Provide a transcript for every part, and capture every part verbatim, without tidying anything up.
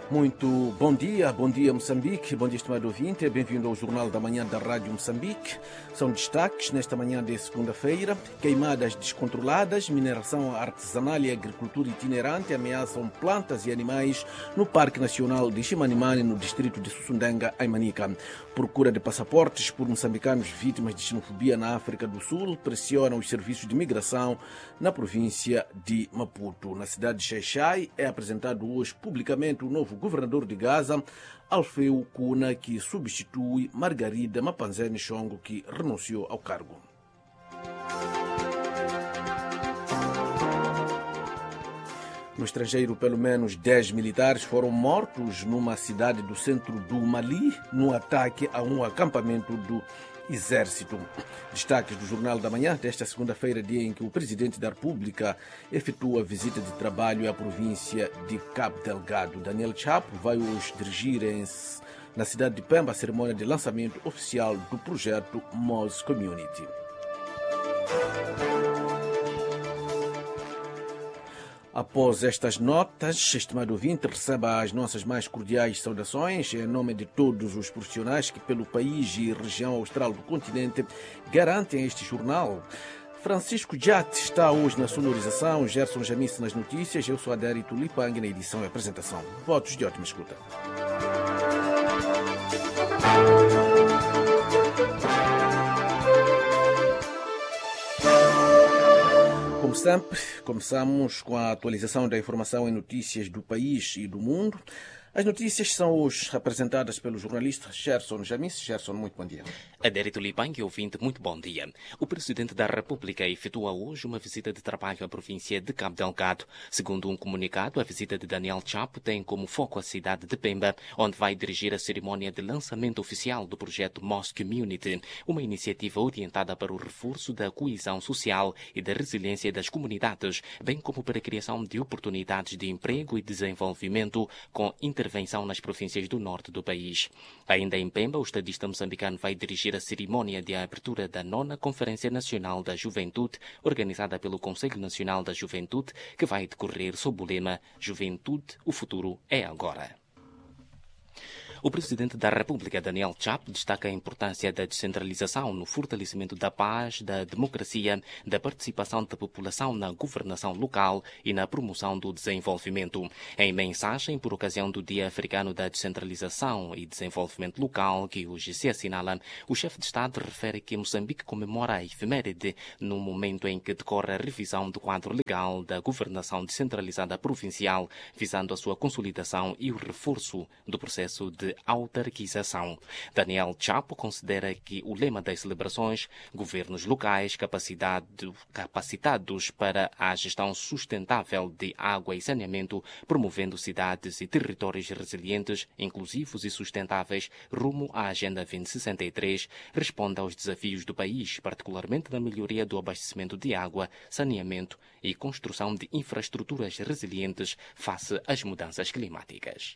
Muito bom dia, bom dia Moçambique, bom dia estimado ouvinte, bem-vindo ao Jornal da Manhã da Rádio Moçambique. São destaques nesta manhã de segunda-feira: queimadas descontroladas, mineração artesanal e agricultura itinerante ameaçam plantas e animais no Parque Nacional de Chimanimani, no distrito de Sussundenga, em Manica. Procura de passaportes por moçambicanos vítimas de xenofobia na África do Sul pressionam os serviços de migração na província de Maputo. Na cidade de Xai-Xai é apresentado hoje publicamente o novo governador de Gaza, Alfeu Kuna, que substitui Margarida Mapanzene Chongo, que renunciou ao cargo. No estrangeiro, pelo menos dez militares foram mortos numa cidade do centro do Mali, num ataque a um acampamento do Exército. Destaques do Jornal da Manhã desta segunda-feira, dia em que o Presidente da República efetua visita de trabalho à província de Cabo Delgado. Daniel Chapo vai hoje dirigir em, na cidade de Pemba a cerimônia de lançamento oficial do projeto Moz Community. Após estas notas, estimado ouvinte, receba as nossas mais cordiais saudações em nome de todos os profissionais que pelo país e região austral do continente garantem este jornal. Francisco Jat está hoje na sonorização, Gerson Jamice nas notícias, eu sou Adérito Lipang na edição e apresentação. Votos de ótima escuta. Como sempre, começamos com a atualização da informação em notícias do país e do mundo. As notícias são hoje apresentadas pelo jornalista Gerson Jamice. Gerson, muito bom dia. Adérito Lipang, ouvinte, muito bom dia. O Presidente da República efetua hoje uma visita de trabalho à província de Cabo Delgado. Segundo um comunicado, a visita de Daniel Chapo tem como foco a cidade de Pemba, onde vai dirigir a cerimônia de lançamento oficial do projeto Moz Community, uma iniciativa orientada para o reforço da coesão social e da resiliência das comunidades, bem como para a criação de oportunidades de emprego e desenvolvimento com intervenção nas províncias do norte do país. Ainda em Pemba, o estadista moçambicano vai dirigir a cerimônia de abertura da nona Conferência Nacional da Juventude, organizada pelo Conselho Nacional da Juventude, que vai decorrer sob o lema Juventude, o futuro é agora. O Presidente da República, Daniel Chapo, destaca a importância da descentralização no fortalecimento da paz, da democracia, da participação da população na governação local e na promoção do desenvolvimento. Em mensagem por ocasião do Dia Africano da Descentralização e Desenvolvimento Local, que hoje se assinala, o chefe de Estado refere que Moçambique comemora a efeméride no momento em que decorre a revisão do quadro legal da governação descentralizada provincial, visando a sua consolidação e o reforço do processo de autarquização. Daniel Chapo considera que o lema das celebrações, governos locais capacitado, capacitados para a gestão sustentável de água e saneamento, promovendo cidades e territórios resilientes, inclusivos e sustentáveis, rumo à Agenda vinte sessenta e três, responde aos desafios do país, particularmente na melhoria do abastecimento de água, saneamento e construção de infraestruturas resilientes face às mudanças climáticas.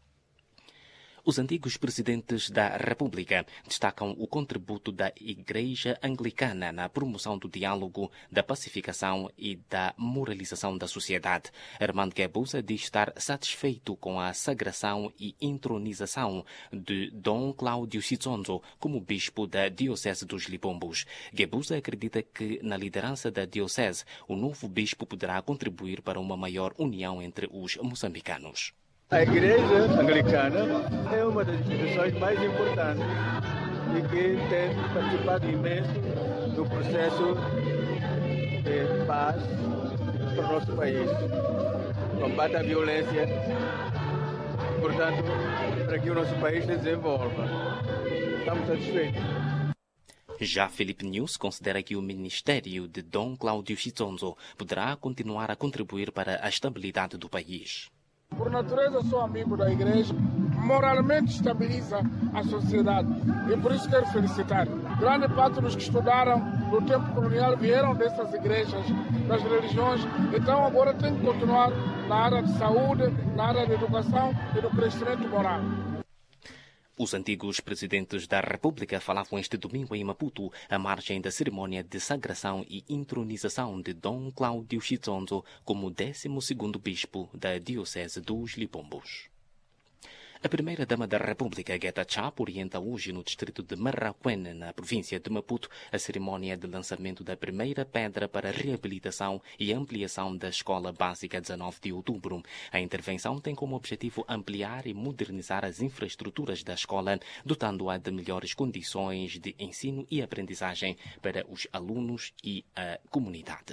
Os antigos presidentes da República destacam o contributo da Igreja Anglicana na promoção do diálogo, da pacificação e da moralização da sociedade. Armando Guebuza diz estar satisfeito com a sagração e entronização de Dom Cláudio Chizonzo como bispo da Diocese dos Lipombos. Guebuza acredita que, na liderança da Diocese, o novo bispo poderá contribuir para uma maior união entre os moçambicanos. A Igreja Anglicana é uma das instituições mais importantes e que tem participado imenso no processo de paz para o nosso país. Combate à violência, portanto, para que o nosso país se desenvolva. Estamos satisfeitos. Já Felipe News considera que o ministério de Dom Cláudio Chizonzo poderá continuar a contribuir para a estabilidade do país. Por natureza, sou amigo da igreja, moralmente estabiliza a sociedade e por isso quero felicitar. Grande parte dos que estudaram no tempo colonial vieram dessas igrejas, das religiões, então agora tem que continuar na área de saúde, na área de educação e do crescimento moral. Os antigos presidentes da República falavam este domingo em Maputo, à margem da cerimônia de sagração e intronização de Dom Cláudio Chizonzo como décimo segundo bispo da Diocese dos Lipombos. A primeira-dama da República, Guetta Chap, orienta hoje no distrito de Marraquene, na província de Maputo, a cerimónia de lançamento da primeira pedra para a reabilitação e ampliação da Escola Básica dezenove de outubro. A intervenção tem como objetivo ampliar e modernizar as infraestruturas da escola, dotando-a de melhores condições de ensino e aprendizagem para os alunos e a comunidade.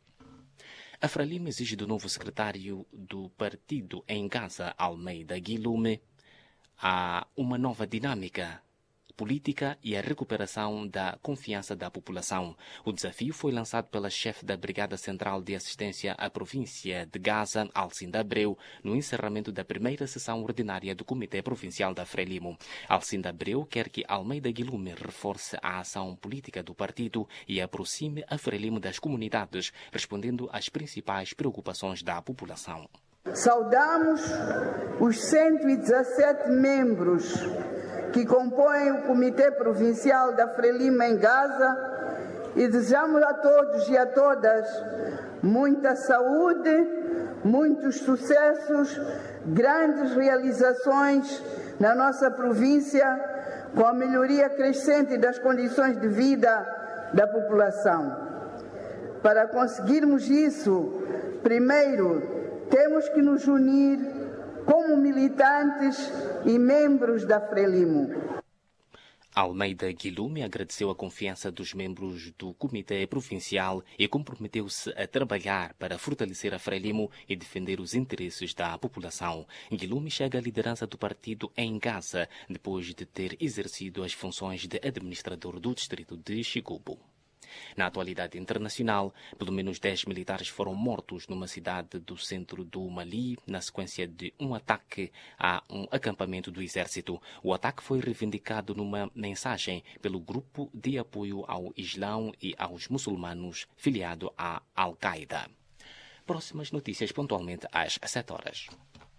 A Frelimo exige do novo secretário do partido em Gaza, Almeida Guilherme, a uma nova dinâmica política e a recuperação da confiança da população. O desafio foi lançado pela chefe da Brigada Central de Assistência à Província de Gaza, Alcinda Abreu, no encerramento da primeira sessão ordinária do Comitê Provincial da Frelimo. Alcinda Abreu quer que Almeida Guilherme reforce a ação política do partido e aproxime a Frelimo das comunidades, respondendo às principais preocupações da população. Saudamos os cento e dezassete membros que compõem o Comitê Provincial da Frelimo em Gaza e desejamos a todos e a todas muita saúde, muitos sucessos, grandes realizações na nossa província, com a melhoria crescente das condições de vida da população. Para conseguirmos isso, primeiro, temos que nos unir como militantes e membros da Frelimo. Almeida Guilherme agradeceu a confiança dos membros do Comitê Provincial e comprometeu-se a trabalhar para fortalecer a Frelimo e defender os interesses da população. Guilherme chega à liderança do partido em Gaza, depois de ter exercido as funções de administrador do distrito de Chigubo. Na atualidade internacional, pelo menos dez militares foram mortos numa cidade do centro do Mali na sequência de um ataque a um acampamento do exército. O ataque foi reivindicado numa mensagem pelo grupo de apoio ao Islão e aos muçulmanos filiado à Al-Qaeda. Próximas notícias pontualmente às sete horas.